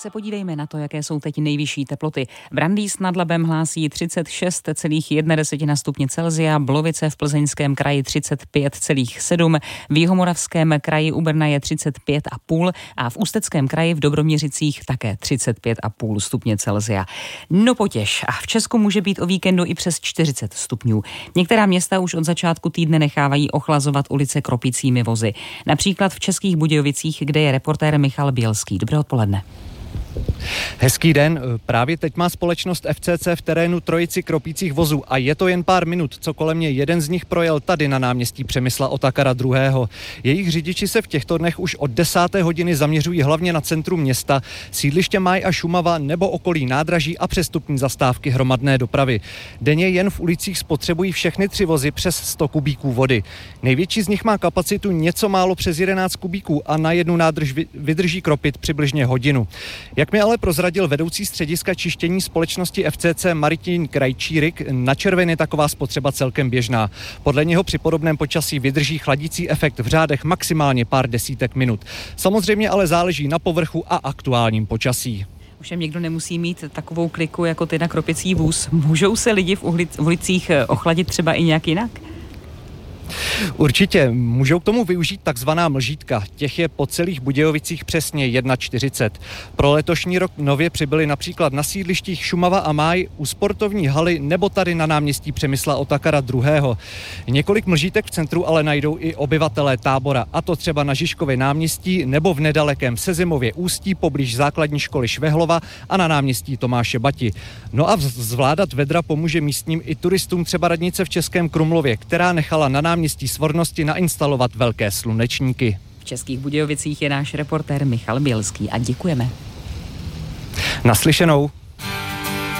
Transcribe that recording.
se podívejme na to, jaké jsou teď nejvyšší teploty. Brandýs nad Labem hlásí 36,1 stupně Celsia, Blovice v Plzeňském kraji 35,7, v Jihomoravském kraji u Brna je 35,5 a v Ústeckém kraji v Dobroměřicích také 35,5 stupně Celsia. No potěš, a v Česku může být o víkendu i přes 40 stupňů. Některá města už od začátku týdne nechávají ochlazovat ulice kropicími vozy. Například v Českých Budějovicích, kde je reportér Michal Bělský. Dobré odpoledne. Hezký den. Právě teď má společnost FCC v terénu trojici kropících vozů a je to jen pár minut, co kolem mě jeden z nich projel tady na náměstí Přemysla Otakara II. Jejich řidiči se v těchto dnech už od 10. hodiny zaměřují hlavně na centrum města, sídliště Máj a Šumava nebo okolí nádraží a přestupní zastávky hromadné dopravy. Denně jen v ulicích spotřebují všechny 3 vozy přes 100 kubíků vody. Největší z nich má kapacitu něco málo přes 11 kubíků a na jednu nádrž vydrží kropit přibližně hodinu. Jak mi ale prozradil vedoucí střediska čištění společnosti FCC Martin Krajčírik, na červen je taková spotřeba celkem běžná. Podle něho při podobném počasí vydrží chladicí efekt v řádech maximálně pár desítek minut. Samozřejmě ale záleží na povrchu a aktuálním počasí. Ovšem někdo nemusí mít takovou kliku jako ty na kropicí vůz. Můžou se lidi v ulicích ochladit třeba i nějak jinak? Určitě. Můžou k tomu využít takzvaná mlžítka. Těch je po celých Budějovicích přesně 41. Pro letošní rok nově přibyly například na sídlištích Šumava a Máj, u sportovní haly nebo tady na náměstí Přemysla Otakara II. Několik mlžítek v centru ale najdou i obyvatelé Tábora, a to třeba na Žižkově náměstí nebo v nedalekém Sezimově Ústí poblíž základní školy Švehlova a na náměstí Tomáše Bati. No a zvládat vedra pomůže místním i turistům třeba radnice v Českém Krumlově, která nechala na náměstí Svornosti nainstalovat velké slunečníky. V Českých Budějovicích je náš reportér Michal Bělský a děkujeme. Naslyšenou.